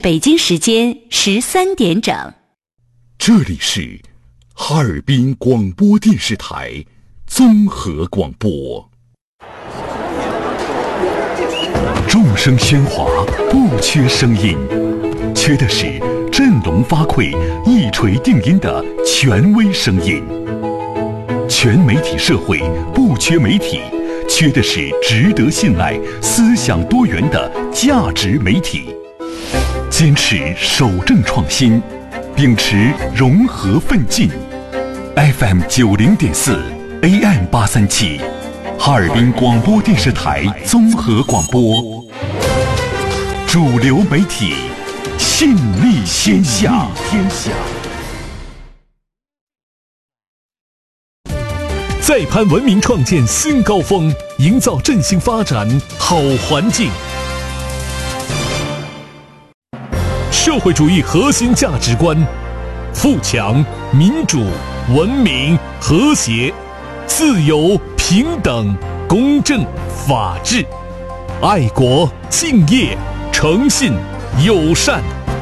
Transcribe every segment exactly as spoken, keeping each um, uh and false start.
北京时间十三点整。 这里是哈尔滨广播电视台综合广播。众声喧哗，不缺声音，缺的是振聋发聩、一锤定音的权威声音。全媒体社会不缺媒体，缺的是值得信赖、思想多元的价值媒体。坚持守正创新，秉持融合奋进。F M 九零点四 A M 八三七，哈尔滨广播电视台综合广播，主流媒体，信力天下。天下。 再攀文明创建新高峰，营造振兴发展好环境。社会主义核心价值观：富强、民主、文明、和谐、自由、平等、公正、法治、爱国、敬业、诚信、友善。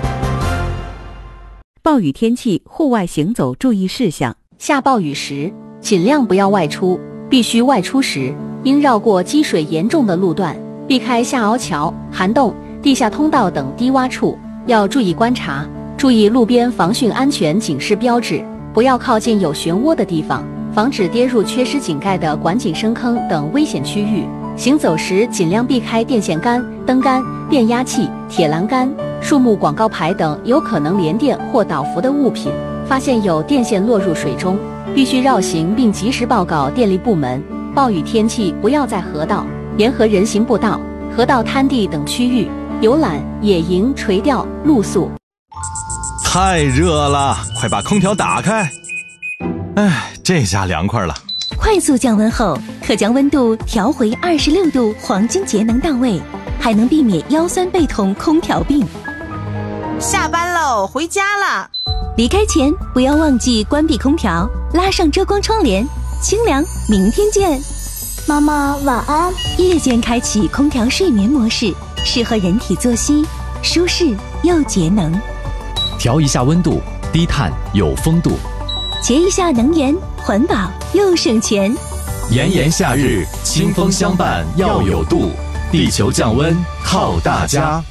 暴雨天气户外行走注意事项： 下暴雨时尽量不要外出，必须外出时应绕过积水严重的路段，避开下凹桥、涵洞、地下通道等低洼处。要注意观察，注意路边防汛安全警示标志，不要靠近有漩涡的地方，防止跌入缺失井盖的管井深坑等危险区域。行走时尽量避开电线杆、灯杆、变压器、铁栏杆、树木广告牌等有可能连电或倒伏的物品。发现有电线落入水中，必须绕行并及时报告电力部门。暴雨天气不要在河道、沿河人行步道、河道滩地等区域游览、野营、垂钓、露宿。 太热了，快把空调打开。哎，这下凉快了。 快速降温后，可将温度调回二十六度，黄金节能到位，还能避免腰酸背痛、空调病。 下班喽，回家啦。 离开前不要忘记关闭空调，拉上遮光窗帘，清凉。明天见。 妈妈晚安。 夜间开启空调睡眠模式，适合人体作息，舒适又节能。 调一下温度，低碳有风度。 节一下能源，环保又省钱。 炎炎夏日，清风相伴要有度，地球降温靠大家。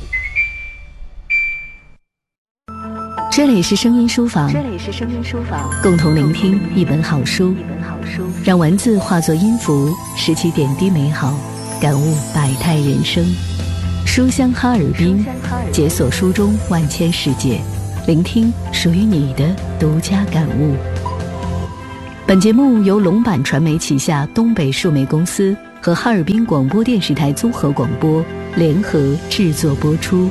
这里是声音书房， 这里是声音书房， 共同聆听一本好书， 一本好书， 让文字化作音符，拾起点滴美好，感悟百态人生。书香哈尔滨，解锁书中万千世界，聆听属于你的独家感悟。本节目由龙板传媒旗下东北数媒公司和哈尔滨广播电视台综合广播联合制作播出。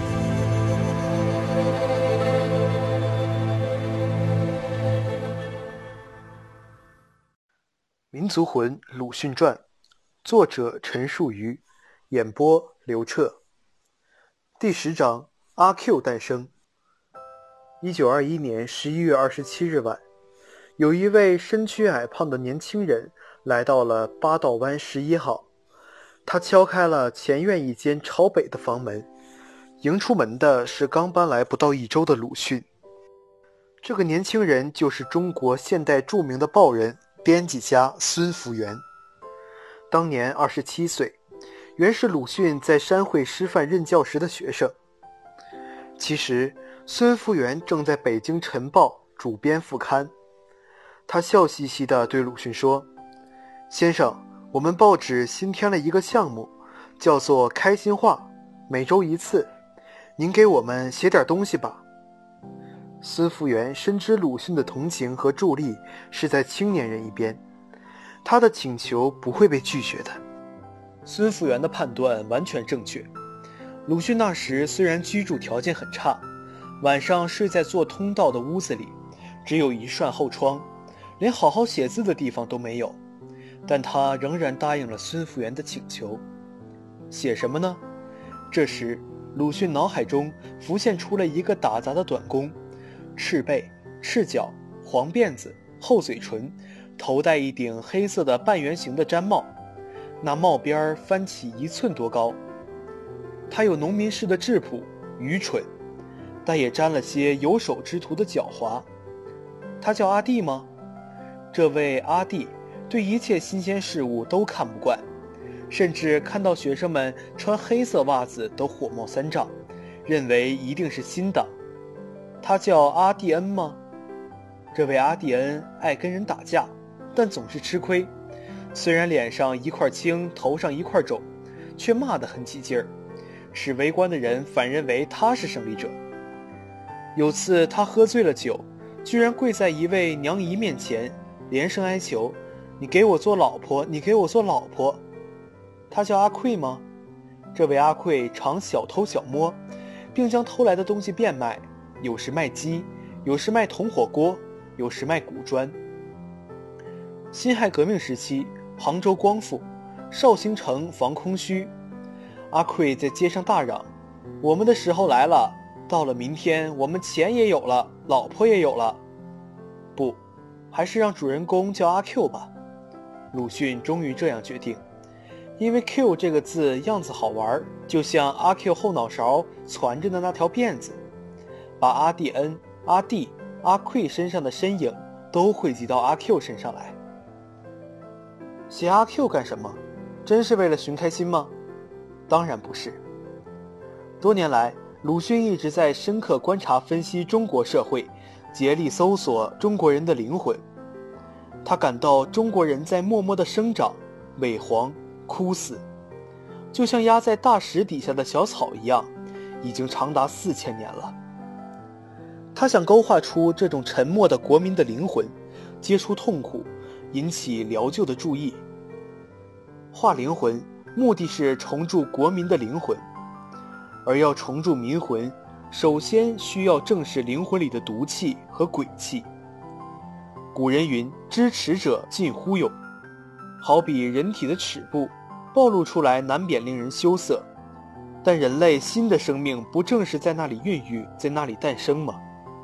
民族魂鲁迅传，作者陈树瑜，演播刘彻。第十章，阿 Q 诞生。一九二一年十一月二十七日晚，有一位身躯矮胖的年轻人来到了八道湾十一号，他敲开了前院一间朝北的房门，迎出门的是刚搬来不到一周的鲁迅。这个年轻人就是中国现代著名的报人、编辑家孙福元。当年二十七岁，原是鲁迅在山会师范任教时的学生。其实孙福元正在北京晨报主编副刊，他笑嘻嘻地对鲁迅说：先生，我们报纸新添了一个项目，叫做开心话，每周一次，您给我们写点东西吧。孙福元深知鲁迅的同情和助力是在青年人一边，他的请求不会被拒绝的。孙福元的判断完全正确。鲁迅那时虽然居住条件很差，晚上睡在做通道的屋子里，只有一扇后窗，连好好写字的地方都没有，但他仍然答应了孙福元的请求。写什么呢？这时鲁迅脑海中浮现出了一个打杂的短工，赤背、赤脚、黄辫子、厚嘴唇，头戴一顶黑色的半圆形的毡帽，那帽边翻起一寸多高。他有农民式的质朴、愚蠢， 但也沾了些有手之徒的狡猾。他叫阿弟吗？这位阿弟对一切新鲜事物都看不惯，甚至看到学生们穿黑色袜子都火冒三丈，认为一定是新的。他叫阿蒂恩吗？这位阿蒂恩爱跟人打架，但总是吃亏，虽然脸上一块青，头上一块肿，却骂得很起劲儿，使围观的人反认为他是胜利者。有次他喝醉了酒，居然跪在一位娘姨面前，连声哀求：你给我做老婆，你给我做老婆。他叫阿奎吗？这位阿奎常小偷小摸，并将偷来的东西变卖，有时卖鸡，有时卖铜火锅，有时卖古砖。辛亥革命时期，杭州光复，绍兴城防空虚，阿奎在街上大嚷：我们的时候来了，到了明天我们钱也有了，老婆也有了。不，还是让主人公叫阿 Q 吧。鲁迅终于这样决定，因为 Q 这个字样子好玩，就像阿 Q 后脑勺攒着的那条辫子，把阿蒂恩、阿弟、阿奎身上的身影都汇集到阿 Q 身上来。写阿 Q 干什么？真是为了寻开心吗？当然不是。多年来，鲁迅一直在深刻观察分析中国社会，竭力搜索中国人的灵魂。他感到中国人在默默地生长、萎黄、枯死，就像压在大石底下的小草一样，已经长达四千年了。他想勾画出这种沉默的国民的灵魂，揭出痛苦，引起疗救的注意。画灵魂，目的是重铸国民的灵魂，而要重铸民魂，首先需要正视灵魂里的毒气和鬼气。古人云：知耻者近乎勇。好比人体的齿部暴露出来，难免令人羞涩，但人类新的生命不正是在那里孕育，在那里诞生吗？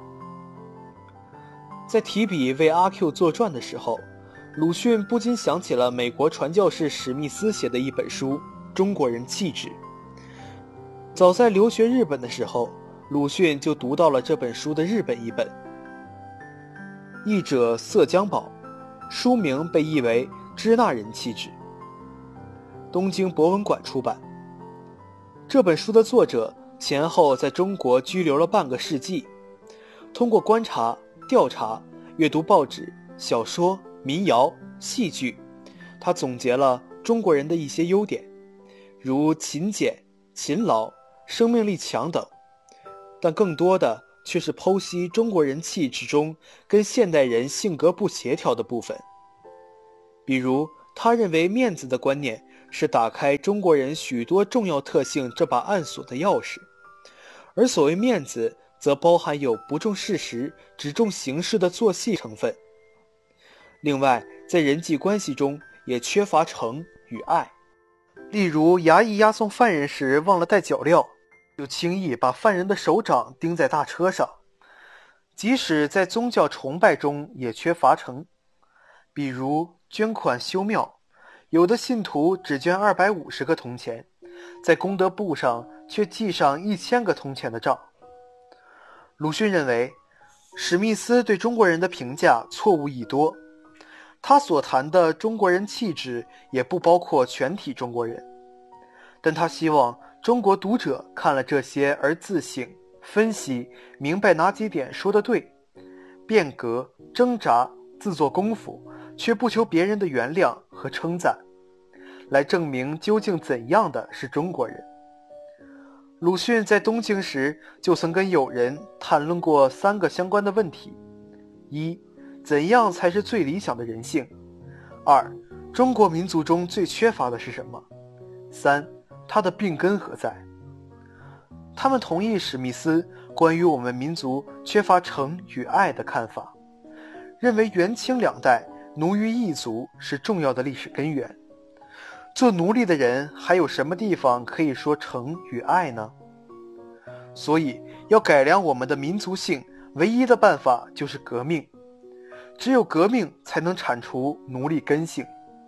在提笔为阿 Q 作传的时候，鲁迅不禁想起了美国传教士史密斯写的一本书《中国人气质》。早在留学日本的时候，鲁迅就读到了这本书的日本译本，译者色江宝，书名被译为《支那人气质》，东京博文馆出版。这本书的作者前后在中国居留了半个世纪，通过观察、调查、阅读报纸、小说、民谣、戏剧，他总结了中国人的一些优点，如勤俭、勤劳、生命力强等，但更多的却是剖析中国人气质中跟现代人性格不协调的部分。比如他认为面子的观念是打开中国人许多重要特性这把暗锁的钥匙，而所谓面子则包含有不重事实只重形式的做戏成分。另外，在人际关系中也缺乏诚与爱，例如衙役押送犯人时忘了带脚镣，就轻易把犯人的手掌钉在大车上。即使在宗教崇拜中也缺乏诚，比如捐款修庙，有的信徒只捐二百五十个铜钱，在功德簿上却记上一千个铜钱的账。鲁迅认为，史密斯对中国人的评价错误亦多，他所谈的中国人气质也不包括全体中国人，但他希望中国读者看了这些而自省、分析，明白哪几点说得对，变革、挣扎、自做功夫，却不求别人的原谅和称赞，来证明究竟怎样的是中国人。鲁迅在东京时就曾跟友人谈论过三个相关的问题：一、怎样才是最理想的人性；二、中国民族中最缺乏的是什么；三、它的病根何在。他们同意史密斯关于我们民族缺乏诚与爱的看法，认为元清两代奴于异族是重要的历史根源。做奴隶的人还有什么地方可以说诚与爱呢？所以要改良我们的民族性，唯一的办法就是革命，只有革命才能铲除奴隶根性。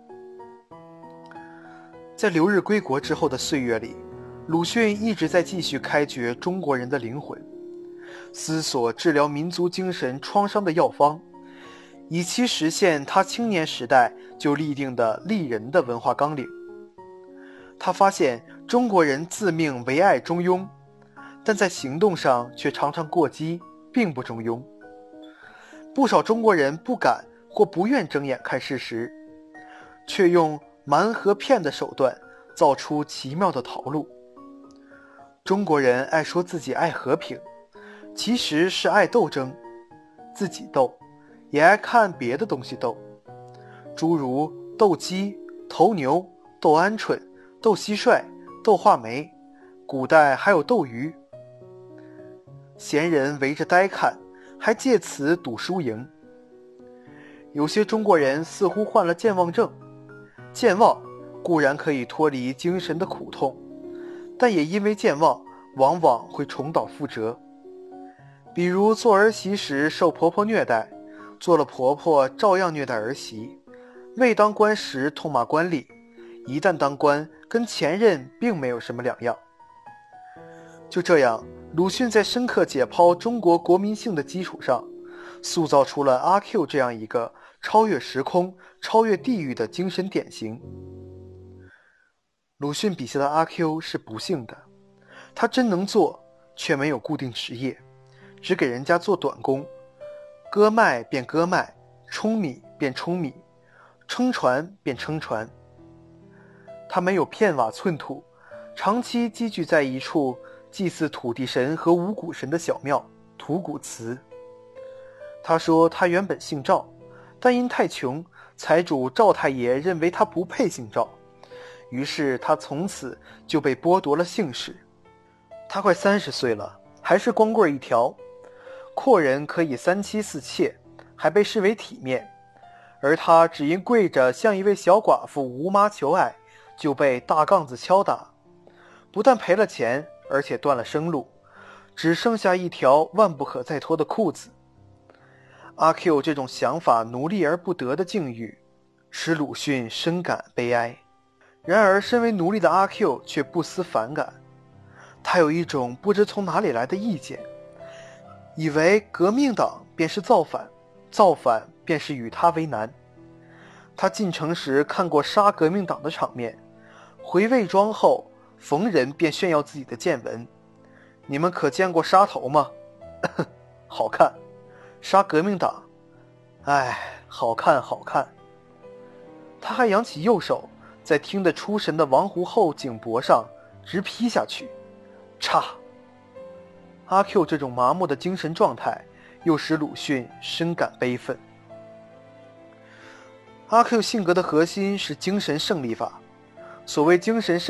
在留日归国之后的岁月里，鲁迅一直在继续开掘中国人的灵魂。 思索治疗民族精神创伤的药方，以期实现他青年时代就立定的立人的文化纲领。他发现中国人自命唯爱中庸，但在行动上却常常过激，并不中庸。不少中国人不敢或不愿睁眼看事实，却用瞒和骗的手段造出奇妙的逃路。中国人爱说自己爱和平，其实是爱斗争，自己斗，也爱看别的东西斗，诸如斗鸡、头牛、斗鹌鹑、斗蟋蟀、斗画眉，古代还有斗鱼。闲人围着呆看，还借此赌输赢。有些中国人似乎患了健忘症，健忘固然可以脱离精神的苦痛，但也因为健忘往往会重蹈覆辙。比如做儿媳时受婆婆虐待，做了婆婆照样虐待儿媳，未当官时痛骂官吏，一旦当官跟前任并没有什么两样。就这样，鲁迅在深刻解剖中国国民性的基础上，塑造出了阿 Q 这样一个超越时空、超越地域的精神典型。鲁迅笔下的阿 Q 是不幸的，他真能做，却没有固定职业，只给人家做短工，割麦便割麦，舂米便舂米，撑船便撑船。他没有片瓦寸土，长期积聚在一处祭祀土地神和五谷神的小庙土谷祠。他说他原本姓赵，但因太穷，财主赵太爷认为他不配姓赵，于是他从此就被剥夺了姓氏。他快三十岁了，还是光棍一条，阔人可以三妻四妾，还被视为体面，而他只因跪着向一位小寡妇吴妈求爱，就被大杠子敲打，不但赔了钱，而且断了生路，只剩下一条万不可再脱的裤子。阿 Q 这种想法奴隶而不得的境遇，使鲁迅深感悲哀。然而身为奴隶的阿 Q 却不思反感，他有一种不知从哪里来的意见，以为革命党便是造反，造反便是与他为难。他进城时看过杀革命党的场面，回魏庄后逢人便炫耀自己的见闻，你们可见过杀头吗？好看。杀革命党，哎，好看好看。他还扬起右手，在听得出神的王胡后颈脖上直劈下去，嚓！阿 Q 这种麻木的精神状态，又使鲁迅深感悲愤。阿 Q 性格的核心是精神胜利法，所谓精神胜